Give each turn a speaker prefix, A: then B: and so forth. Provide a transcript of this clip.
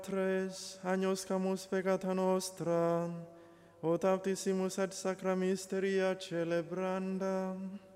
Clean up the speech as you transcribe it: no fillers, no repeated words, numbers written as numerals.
A: Tres años camus peccata nostra, o tautissimus ad sacra mysteria celebranda.